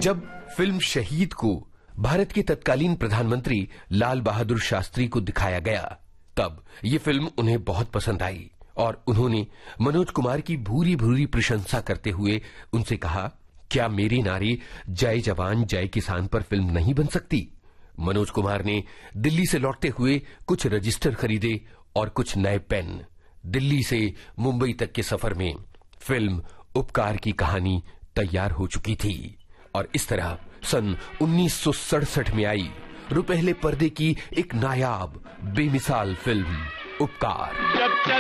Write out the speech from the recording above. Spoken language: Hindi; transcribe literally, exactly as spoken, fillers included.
जब फिल्म शहीद को भारत के तत्कालीन प्रधानमंत्री लाल बहादुर शास्त्री को दिखाया गया, तब ये फिल्म उन्हें बहुत पसंद आई और उन्होंने मनोज कुमार की भूरी भूरी प्रशंसा करते हुए उनसे कहा, क्या मेरी नारी जय जवान जय किसान पर फिल्म नहीं बन सकती? मनोज कुमार ने दिल्ली से लौटते हुए कुछ रजिस्टर खरीदे और कुछ नए पेन। दिल्ली से मुंबई तक के सफर में फिल्म उपकार की कहानी तैयार हो चुकी थी और इस तरह सन उन्नीस सौ सड़सठ में आई रुपहले पर्दे की एक नायाब बेमिसाल फिल्म उपकार।